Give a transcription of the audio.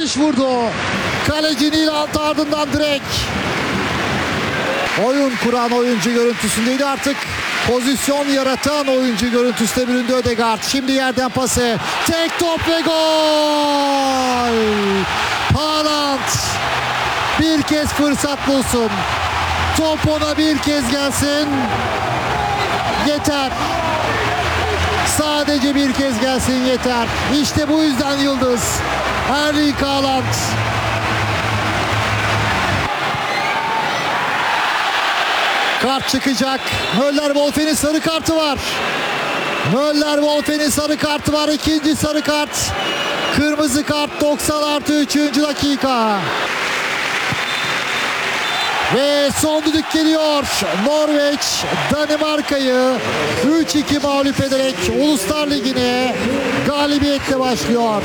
yanlış vurdu. Kaleci Nilant ardından direkt. Oyun kuran oyuncu görüntüsündeydi, artık pozisyon yaratan oyuncu görüntüsüne büründü Ødegaard. Şimdi yerden pası. Tek top ve gol. Haaland bir kez fırsat bulsun. Top ona bir kez gelsin. Yeter. Sadece bir kez gelsin yeter. İşte bu yüzden yıldız. Erling Haaland. Kart çıkacak. Müller-Wolfen'in sarı kartı var. Müller-Wolfen'in sarı kartı var. İkinci sarı kart. Kırmızı kart 90+3. dakika. Ve son düdük geliyor. Norveç Danimarka'yı 3-2 mağlup ederek Uluslar Ligi'ne galibiyetle başlıyor.